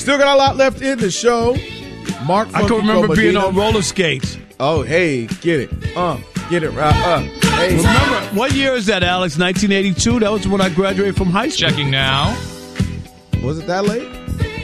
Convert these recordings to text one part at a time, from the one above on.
Still got a lot left in the show. Mark, I can remember being on roller skates. Oh, hey, get it. Get it right. Hey. Remember, what year is that, Alex? 1982? That was when I graduated from high school. Checking now. Was it that late?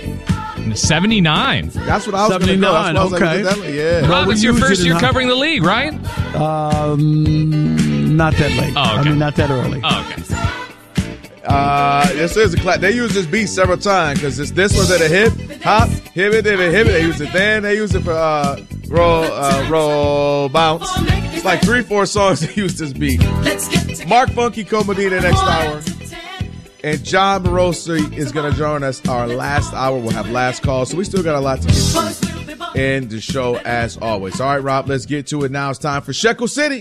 79. That's what I was going to know. Okay. Was that late? Yeah. Rob, it's your first year covering the league, right? Not that late. Oh, okay. I mean, not that early. Oh, okay. This is a class. They use this beat several times because this was at a hip hop, hip it. They use it then. They use it for roll, bounce. It's like 3-4 songs they use this beat. Mark Funky Co-Medina next hour. And John Morosi is going to join us our last hour. We'll have last call. So we still got a lot to get to in the show as always. All right, Rob, let's get to it now. It's time for Shekel City.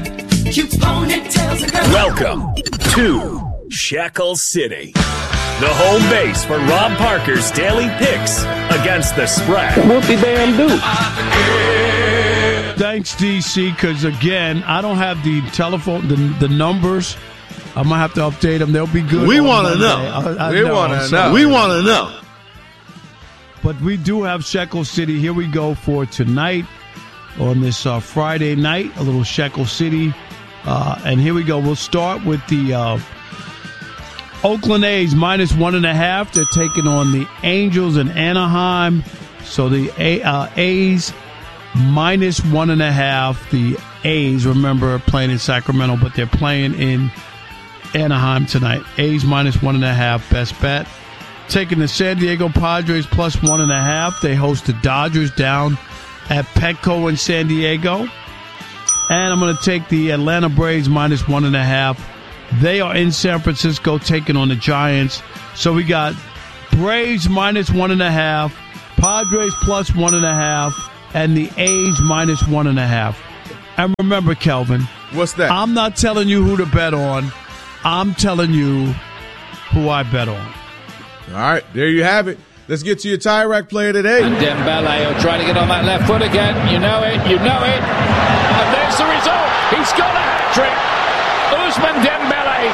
Welcome to Shekel City, the home base for Rob Parker's daily picks against the spread. Whoopie-damn-do. Thanks, DC, because, again, I don't have the telephone, the numbers. I'm going to have to update them. They'll be good. We want to know. We want to know. We want to know. But we do have Shekel City. Here we go for tonight on this Friday night, a little Shekel City. And here we go. We'll start with the Oakland A's minus 1.5. They're taking on the Angels in Anaheim. So the A's minus 1.5. The A's, remember, playing in Sacramento, but they're playing in Anaheim tonight. A's minus 1.5. Best bet. Taking the San Diego Padres plus 1.5. They host the Dodgers down at Petco in San Diego. And I'm going to take the Atlanta Braves minus 1.5. They are in San Francisco taking on the Giants. So we got Braves minus 1.5, Padres plus 1.5, and the A's minus 1.5. And remember, Kelvin. What's that? I'm not telling you who to bet on. I'm telling you who I bet on. All right, there you have it. Let's get to your Tire Rack player today. And Dembele will try to get on that left foot again. You know it. And there's the result. He's got a hat-trick. Ousmane Dembele,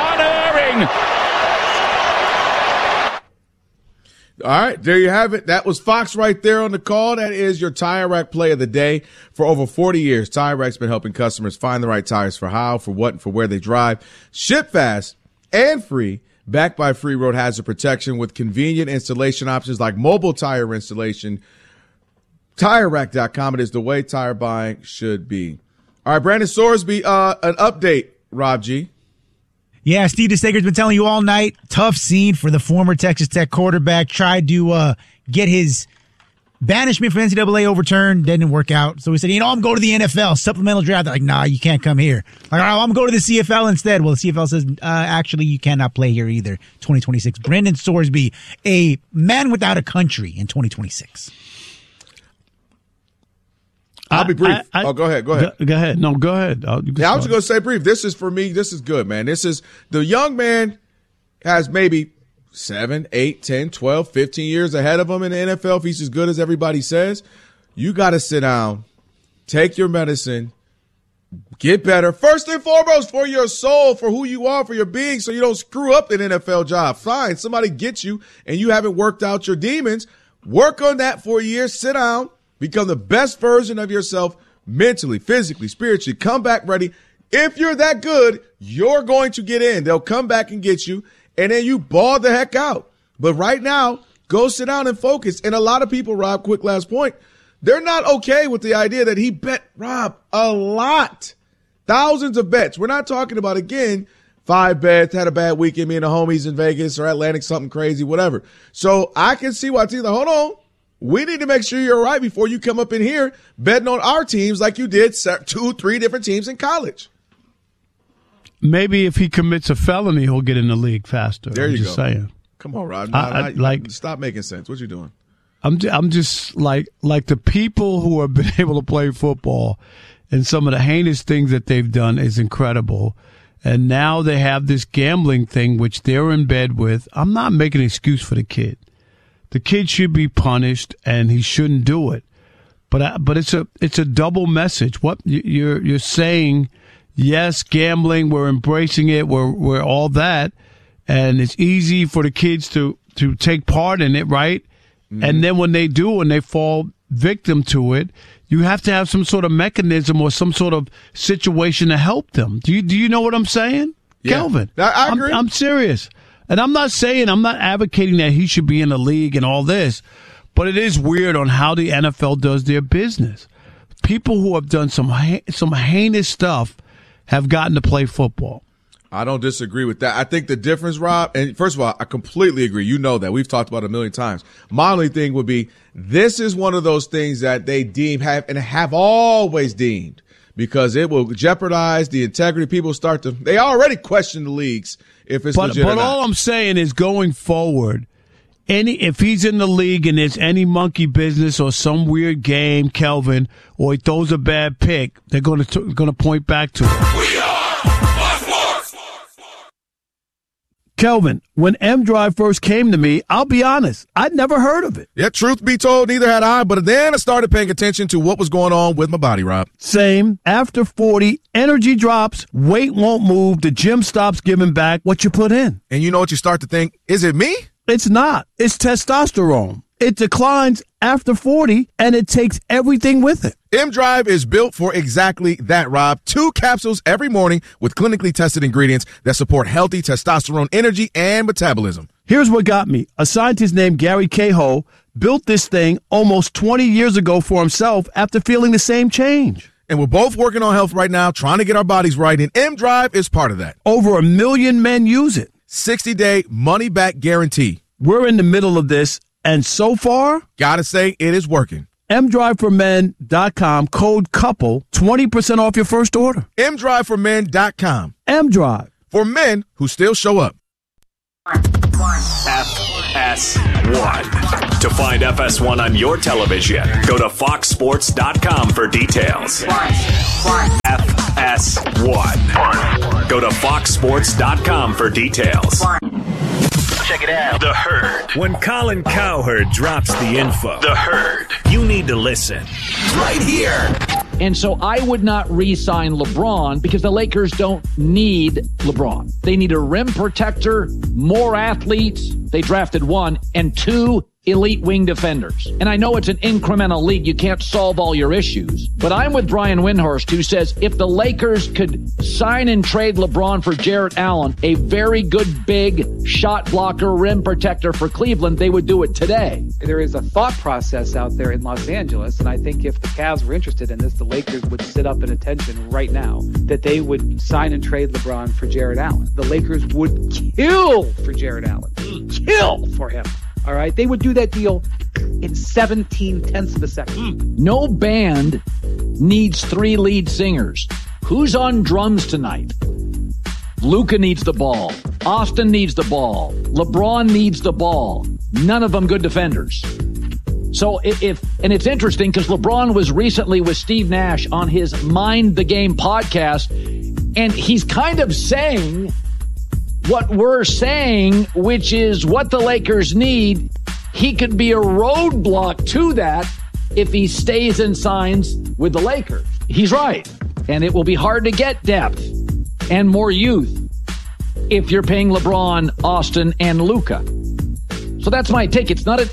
unerring. All right, there you have it. That was Fox right there on the call. That is your Tire Rack play of the day. For over 40 years, Tire Rack's been helping customers find the right tires for how, for what, and for where they drive. Ship fast and free. Backed by free road hazard protection with convenient installation options like mobile tire installation. TireRack.com. It is the way tire buying should be. All right, Brandon Sorsby, an update, Rob G. Yeah, Steve DeStaker's been telling you all night. Tough scene for the former Texas Tech quarterback. Tried to get his banishment from NCAA overturned. Didn't work out. So he said, I'm going to the NFL. Supplemental draft. They're like, nah, you can't come here. Like, I'm going to the CFL instead. Well, the CFL says, actually, you cannot play here either. 2026. Brandon Sorsby, a man without a country in 2026. I'll be brief. Go ahead. Go ahead. No, go ahead. I was just going to say brief. This is, for me, this is good, man. This is, the young man has maybe 7, 8, 10, 12, 15 years ahead of him in the NFL. If he's as good as everybody says, you got to sit down, take your medicine, get better. First and foremost, for your soul, for who you are, for your being, so you don't screw up an NFL job. Fine. Somebody gets you and you haven't worked out your demons. Work on that for a year. Sit down. Become the best version of yourself mentally, physically, spiritually. Come back ready. If you're that good, you're going to get in. They'll come back and get you, and then you ball the heck out. But right now, go sit down and focus. And a lot of people, Rob, quick last point, they're not okay with the idea that he bet, Rob, a lot. Thousands of bets. We're not talking about, again, 5 bets, had a bad weekend, me and the homies in Vegas or Atlantic, something crazy, whatever. So I can see why teams like, hold on. We need to make sure you're right before you come up in here betting on our teams like you did 2, 3 different teams in college. Maybe if he commits a felony, he'll get in the league faster. There you go. Saying. Come on, Rod. Stop making sense. What you doing? I'm just like the people who have been able to play football and some of the heinous things that they've done is incredible. And now they have this gambling thing, which they're in bed with. I'm not making an excuse for the kid. The kid should be punished, and he shouldn't do it. But it's a double message. What you're saying? Yes, gambling. We're embracing it. We're all that, and it's easy for the kids to take part in it, right? And then when they do and they fall victim to it, you have to have some sort of mechanism or some sort of situation to help them. Do you know what I'm saying, Kelvin? I agree. I'm serious. And I'm not advocating that he should be in the league and all this, but it is weird on how the NFL does their business. People who have done some heinous stuff have gotten to play football. I don't disagree with that. I think the difference, Rob, and first of all, I completely agree. You know that. We've talked about it a million times. My only thing would be, this is one of those things that they have always deemed, because it will jeopardize the integrity. People they already question the leagues if it's legit or not. But all I'm saying is, going forward, if he's in the league and there's any monkey business or some weird game, Kelvin, or he throws a bad pick, they're going to point back to it. We are Fox Sports. Kelvin, when M-Drive first came to me, I'll be honest, I'd never heard of it. Yeah, truth be told, neither had I, but then I started paying attention to what was going on with my body, Rob. Same. After 40, energy drops, weight won't move, the gym stops giving back what you put in. And you know what you start to think? Is it me? It's not. It's testosterone. It declines after 40, and it takes everything with it. M-Drive is built for exactly that, Rob. 2 capsules every morning with clinically tested ingredients that support healthy testosterone energy and metabolism. Here's what got me. A scientist named Gary Cahill built this thing almost 20 years ago for himself after feeling the same change. And we're both working on health right now, trying to get our bodies right, and M-Drive is part of that. Over 1 million men use it. 60-day money-back guarantee. We're in the middle of this, and so far, gotta say, it is working. MDriveForMen.com, code COUPLE, 20% off your first order. MDriveForMen.com. M-Drive. For men who still show up. FS1. To find FS1 on your television, go to FoxSports.com for details. FS1. Go to FoxSports.com for details. Check it out. The Herd. When Colin Cowherd drops the info, The Herd, you need to listen. Right here. And so I would not re-sign LeBron because the Lakers don't need LeBron. They need a rim protector, more athletes. They drafted 1 and 2 elite wing defenders. And I know it's an incremental league. You can't solve all your issues. But I'm with Brian Windhorst, who says if the Lakers could sign and trade LeBron for Jarrett Allen, a very good big shot blocker, rim protector for Cleveland, they would do it today. There is a thought process out there in Los Angeles, and I think if the Cavs were interested in this, the Lakers would sit up in attention right now that they would sign and trade LeBron for Jarrett Allen. The Lakers would kill for Jarrett Allen. Kill for him. All right, they would do that deal in 17/10 of a second. No band needs 3 lead singers. Who's on drums tonight? Luka needs the ball. Austin needs the ball. LeBron needs the ball. None of them good defenders. So and it's interesting because LeBron was recently with Steve Nash on his Mind the Game podcast, and he's kind of saying what we're saying, which is what the Lakers need. He could be a roadblock to that if he stays and signs with the Lakers. He's right. And it will be hard to get depth and more youth if you're paying LeBron, Austin, and Luka. So that's my take. It's not an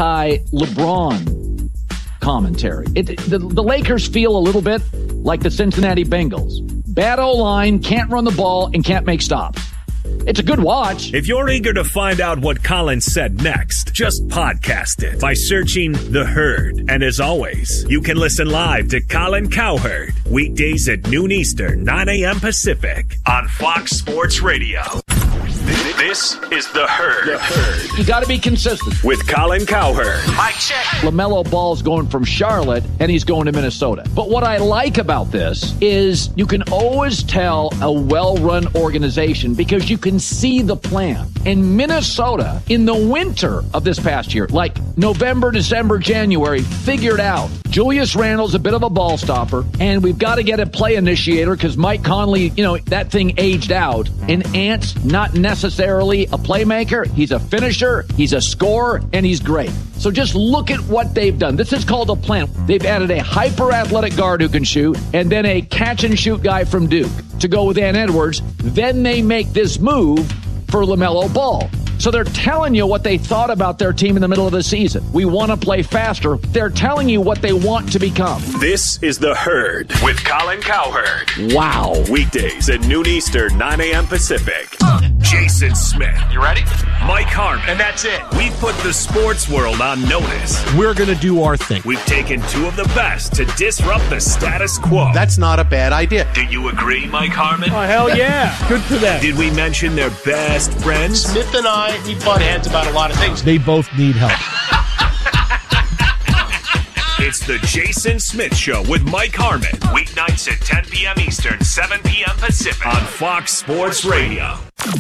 anti-LeBron commentary. The Lakers feel a little bit like the Cincinnati Bengals. Bad O-line, can't run the ball, and can't make stops. It's a good watch. If you're eager to find out what Colin said next, just podcast it by searching The Herd. And as always, you can listen live to Colin Cowherd weekdays at noon Eastern, 9 a.m. Pacific on Fox Sports Radio. This is The Herd. The Herd. You got to be consistent. With Colin Cowherd. Mic check. LaMelo Ball's going from Charlotte, and he's going to Minnesota. But what I like about this is you can always tell a well-run organization because you can see the plan. In Minnesota, in the winter of this past year, like November, December, January, figured out Julius Randle's a bit of a ball stopper, and we've got to get a play initiator because Mike Conley, that thing aged out. And Ant's not necessarily a playmaker. He's a finisher, he's a scorer, and he's great. So just look at what they've done. This is called a plan. They've added a hyper-athletic guard who can shoot, and then a catch-and-shoot guy from Duke to go with Ant Edwards. Then they make this move for LaMelo Ball. So they're telling you what they thought about their team in the middle of the season. We want to play faster. They're telling you what they want to become. This is The Herd with Colin Cowherd. Wow. Weekdays at noon Eastern, 9 a.m. Pacific. Jason Smith. You ready? Mike Harmon. And that's it. We put the sports world on notice. We're going to do our thing. We've taken two of the best to disrupt the status quo. That's not a bad idea. Do you agree, Mike Harmon? Oh, hell yeah. Good for them. Did we mention their best friends? Smith and I, we butt heads about a lot of things. They both need help. It's the Jason Smith Show with Mike Harmon. Weeknights at 10 p.m. Eastern, 7 p.m. Pacific on Fox Sports Radio.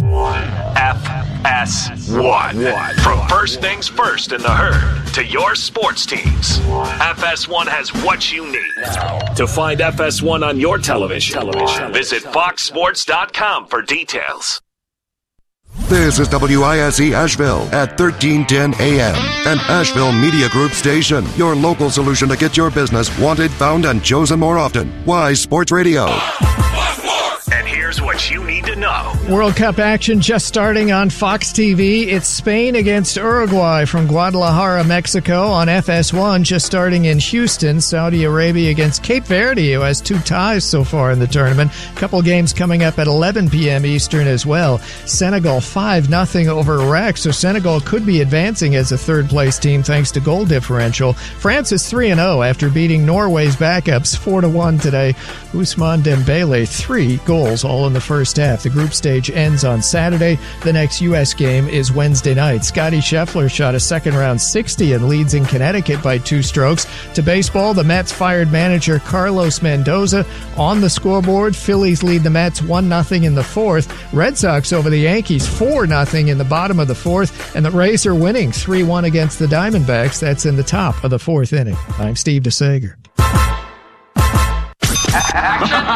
FS1. From first things first in the Herd to your sports teams, FS1 has what you need. To find FS1 on your television, visit foxsports.com for details. This is WISE Asheville at 1310 AM, an Asheville Media Group station. Your local solution to get your business wanted, found, and chosen more often. Wise Sports Radio. And here's what you need to know. World Cup action just starting on Fox TV. It's Spain against Uruguay from Guadalajara, Mexico on FS1, just starting in Houston. Saudi Arabia against Cape Verde, who has 2 ties so far in the tournament. A couple games coming up at 11 p.m. Eastern as well. Senegal 5-0 over Iraq, so Senegal could be advancing as a third-place team thanks to goal differential. France is 3-0 after beating Norway's backups 4-1 today. Ousmane Dembele, 3 goals all in the first half. The group stage ends on Saturday. The next U.S. game is Wednesday night. Scotty Scheffler shot a second-round 60 and leads in Connecticut by 2 strokes. To baseball, the Mets fired manager Carlos Mendoza on the scoreboard. Phillies lead the Mets 1-0 in the 4th. Red Sox over the Yankees 4-0 in the bottom of the 4th. And the Rays are winning 3-1 against the Diamondbacks. That's in the top of the 4th inning. I'm Steve DeSager. Action!